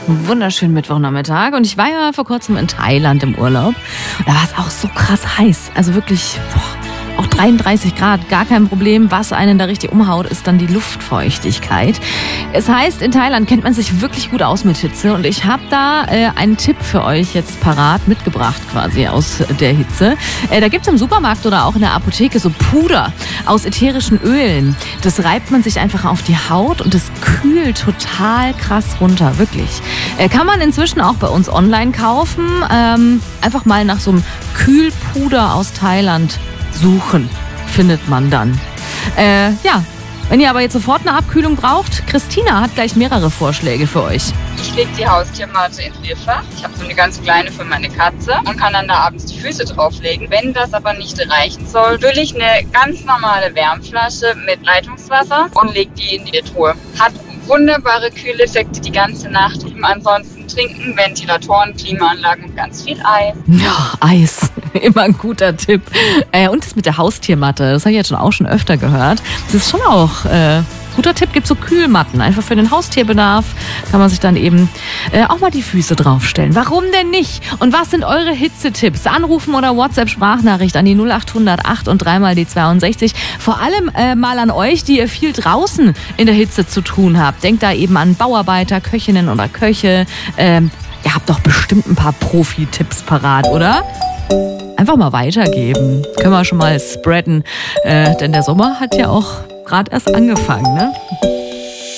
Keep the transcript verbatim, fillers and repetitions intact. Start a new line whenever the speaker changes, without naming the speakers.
Wunderschönen Mittwochnachmittag. Und ich war ja vor kurzem in Thailand im Urlaub. Und da war es auch so krass heiß. Also wirklich, boah, auch dreiunddreißig Grad, gar kein Problem. Was einen da richtig umhaut, ist dann die Luftfeuchtigkeit. Es heißt, in Thailand kennt man sich wirklich gut aus mit Hitze. Und ich habe da äh, einen Tipp für euch jetzt parat mitgebracht quasi aus der Hitze. Äh, da gibt es im Supermarkt oder auch in der Apotheke so Puder aus ätherischen Ölen. Das reibt man sich einfach auf die Haut und das kühlt total krass runter, wirklich. Äh, kann man inzwischen auch bei uns online kaufen. Ähm, einfach mal nach so einem Kühlpuder aus Thailand suchen, findet man dann. Äh, ja, wenn ihr aber jetzt sofort eine Abkühlung braucht, Christina hat gleich mehrere Vorschläge für euch.
Ich lege die Haustiermatte ins Bierfach. Ich habe so eine ganz kleine für meine Katze und kann dann da abends die Füße drauflegen. Wenn das aber nicht reichen soll, fülle ich eine ganz normale Wärmflasche mit Leitungswasser und lege die in die Truhe. Hat wunderbare Kühleffekte die ganze Nacht. Ansonsten trinken, Ventilatoren, Klimaanlagen und ganz viel Eis.
Ja, Eis. Immer ein guter Tipp. Äh, und das mit der Haustiermatte, das habe ich jetzt schon auch schon öfter gehört. Das ist schon auch äh, guter Tipp. Gibt so Kühlmatten, einfach für den Haustierbedarf. Kann man sich dann eben äh, auch mal die Füße draufstellen. Warum denn nicht? Und was sind eure Hitzetipps? Anrufen oder WhatsApp-Sprachnachricht an die null acht hundert acht und dreimal die zweiundsechzig. Vor allem äh, mal an euch, die ihr viel draußen in der Hitze zu tun habt. Denkt da eben an Bauarbeiter, Köchinnen oder Köche. Ähm, ihr habt doch bestimmt ein paar Profi-Tipps parat, oder? Einfach mal weitergeben. Können wir schon mal spreaden. Äh, denn der Sommer hat ja auch gerade erst angefangen, ne?